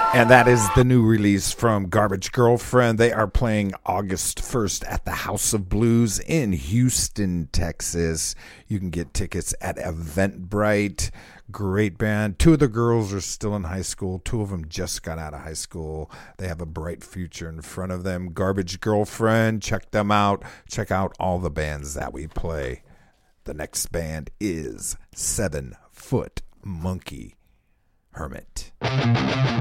And that is the new release from Garbage Girlfriend. They are playing August 1st at the House of Blues in Houston, Texas. You can get tickets at Eventbrite. Great band. Two of the girls are still in high school. Two of them just got out of high school. They have a bright future in front of them. Garbage Girlfriend. Check them out. Check out all the bands that we play. The next band is 7 Foot Monkey Hermit.